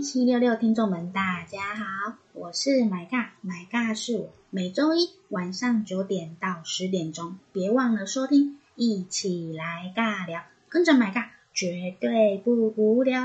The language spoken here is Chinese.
1766听众们大家好，我是买尬是我，每周一晚上9点到10点钟，别忘了收听，一起来尬聊，跟着买尬绝对不无聊。